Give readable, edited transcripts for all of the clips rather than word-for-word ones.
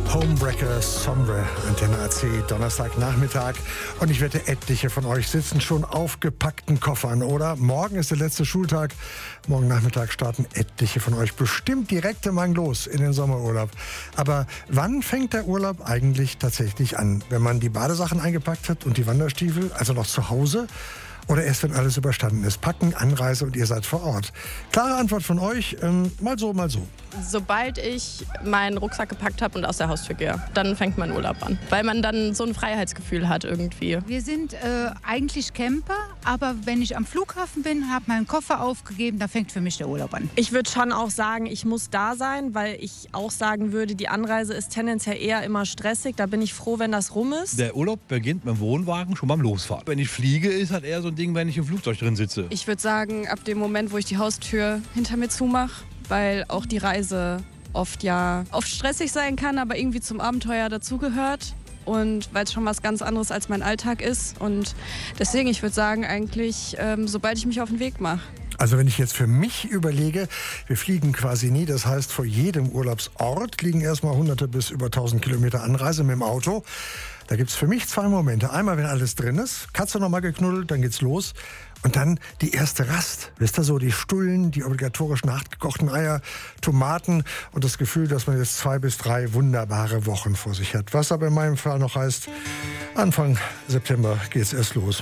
Homebreaker Sombre, Antenne AC, Donnerstagnachmittag. Und ich wette, etliche von euch sitzen schon auf gepackten Koffern, oder? Morgen ist der letzte Schultag. Morgen Nachmittag starten etliche von euch bestimmt direkt im Mang los in den Sommerurlaub. Aber wann fängt der Urlaub eigentlich tatsächlich an? Wenn man die Badesachen eingepackt hat und die Wanderstiefel, also noch zu Hause? Oder erst, wenn alles überstanden ist? Packen, Anreise und ihr seid vor Ort. Klare Antwort von euch, mal so, mal so. Sobald ich meinen Rucksack gepackt habe und aus der Haustür gehe, dann fängt mein Urlaub an. Weil man dann so ein Freiheitsgefühl hat irgendwie. Wir sind eigentlich Camper, aber wenn ich am Flughafen bin, habe meinen Koffer aufgegeben, da fängt für mich der Urlaub an. Ich würde schon auch sagen, ich muss da sein, weil ich auch sagen würde, die Anreise ist tendenziell eher immer stressig. Da bin ich froh, wenn das rum ist. Der Urlaub beginnt mit dem Wohnwagen schon beim Losfahren. Wenn ich fliege, ist halt eher so ein Ding, wenn ich im Flugzeug drin sitze. Ich würde sagen, ab dem Moment, wo ich die Haustür hinter mir zumache, weil auch die Reise oft stressig sein kann, aber irgendwie zum Abenteuer dazugehört. Und weil es schon was ganz anderes als mein Alltag ist. Und deswegen, ich würde sagen, eigentlich, sobald ich mich auf den Weg mache. Also wenn ich jetzt für mich überlege, wir fliegen quasi nie, das heißt vor jedem Urlaubsort liegen erstmal hunderte bis über 1000 Kilometer Anreise mit dem Auto. Da gibt es für mich zwei Momente. Einmal, wenn alles drin ist, Katze nochmal geknuddelt, dann geht's los. Und dann die erste Rast. Wisst ihr so, die Stullen, die obligatorisch nachgekochten Eier, Tomaten und das Gefühl, dass man jetzt 2 bis 3 wunderbare Wochen vor sich hat. Was aber in meinem Fall noch heißt, Anfang September geht's erst los.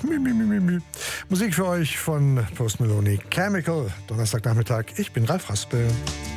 Musik für euch von Post Malone, Chemical, Donnerstagnachmittag. Ich bin Ralf Raspel.